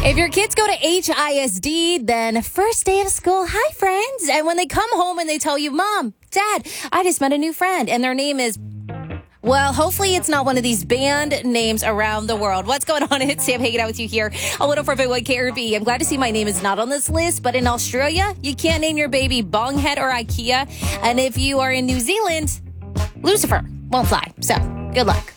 If your kids go to HISD, then first day of school, hi, friends. And when they come home and they tell you, Mom, Dad, I just met a new friend, and their name is... Well, hopefully it's not one of these band names around the world. What's going on? It's Sam hanging out with you here on 104.1 KRB. I'm glad to see my name is not on this list, but in Australia, you can't name your baby Bonghead or IKEA. And if you are in New Zealand, Lucifer won't fly. So, good luck.